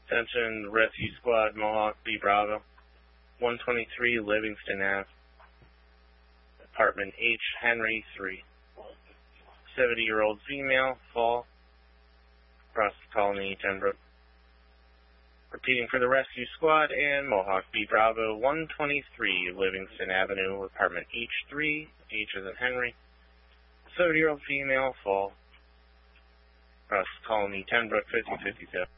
Attention, Rescue Squad, Mohawk B Bravo, 123 Livingston Ave, apartment H, Henry 3. 70-year-old female, fall, across the colony, Tenbrook. Repeating for the Rescue Squad and Mohawk B Bravo, 123 Livingston Avenue, apartment H3, H as in Henry. 70-year-old female, fall, across the colony, Tenbrook, 5057.